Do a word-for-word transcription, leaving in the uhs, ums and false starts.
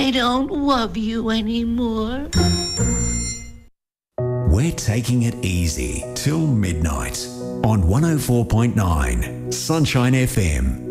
I don't love you anymore. We're taking it easy till midnight on one oh four point nine Sunshine F M.